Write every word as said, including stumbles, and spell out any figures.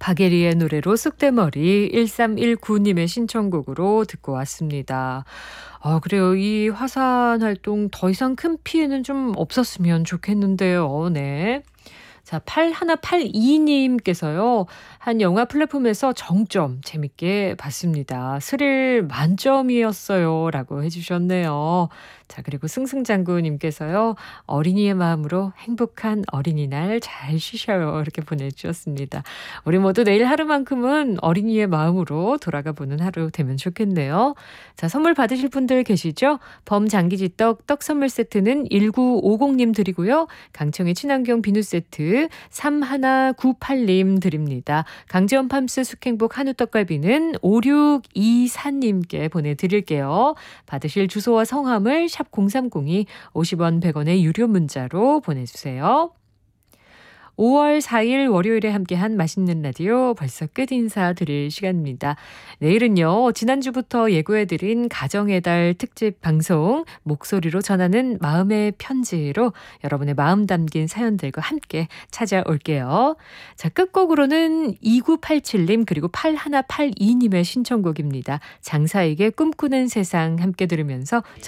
박예리의 노래로 쑥대머리 일삼일구님의 신청곡으로 듣고 왔습니다. 아 그래요. 이 화산 활동 더 이상 큰 피해는 좀 없었으면 좋겠는데요. 네. 자 팔일팔이님께서요. 한 영화 플랫폼에서 정점 재밌게 봤습니다. 스릴 만점이었어요. 라고 해 주셨네요. 자 그리고 승승장구님께서요. 어린이의 마음으로 행복한 어린이날 잘 쉬셔요. 이렇게 보내주셨습니다. 우리 모두 내일 하루만큼은 어린이의 마음으로 돌아가 보는 하루 되면 좋겠네요. 자 선물 받으실 분들 계시죠? 범장기지떡 떡 선물 세트는 일구오공님 드리고요. 강청의 친환경 비누 세트 삼일구팔님 드립니다. 강지원 팜스 숙행복 한우 떡갈비는 오육이사님께 보내드릴게요. 받으실 주소와 성함을 샵 공삼공이 오십 원 백 원의 유료 문자로 보내주세요. 오월 사일 월요일에 함께한 맛있는 라디오 벌써 끝 인사드릴 시간입니다. 내일은요. 지난주부터 예고해드린 가정의 달 특집 방송 목소리로 전하는 마음의 편지로 여러분의 마음 담긴 사연들과 함께 찾아올게요. 자 끝곡으로는 이구팔칠님 그리고 팔일팔이님의 신청곡입니다. 장사에게 꿈꾸는 세상 함께 들으면서